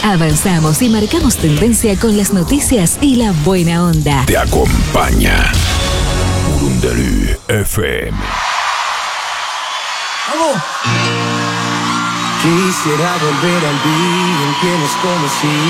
Avanzamos y marcamos tendencia con las noticias y la buena onda. Te acompaña Burundeli FM. ¡Vamos! Quisiera volver al día en que nos conocí.